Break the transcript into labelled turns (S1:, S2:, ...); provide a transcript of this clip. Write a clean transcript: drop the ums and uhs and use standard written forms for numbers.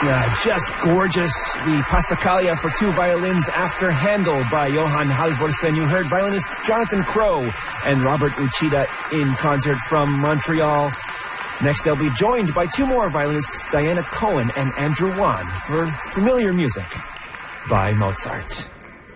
S1: Yeah, just gorgeous. The Passacaglia for two violins after Handel by Johann Halvorsen. You heard violinists Jonathan Crow and Robert Uchida in concert from Montreal. Next, they'll be joined by two more violinists, Diana Cohen and Andrew Wan, for familiar music by Mozart.